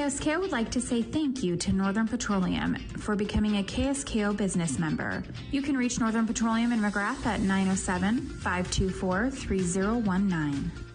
KSKO would like to say thank you to Northern Petroleum for becoming a KSKO business member. You can reach Northern Petroleum in McGrath at 907-524-3019.